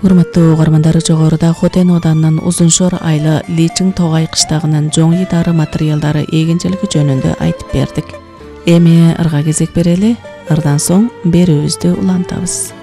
Урматтуу угармандар, жогоруда Хотен оданынын Узуншор айлы Личиң Тогай кыштагынын жоң дары материалдары эгинчилиги жөнүндө айтып бердик. Эми ырга кезек берели, ырдан соң берүүбүздү улантабыз.